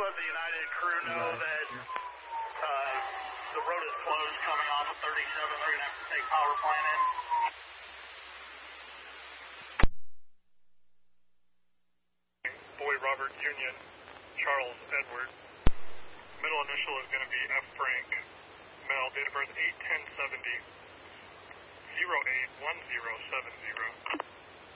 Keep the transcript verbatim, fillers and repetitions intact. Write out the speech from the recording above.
let the United crew know that uh, the road is closed coming off of thirty-seven. They're going to have to take power plant in. Boy Robert Union, Charles Edward. Middle initial is going to be F. Frank. Male, date of birth eight ten seventy, zero eight one zero seven zero.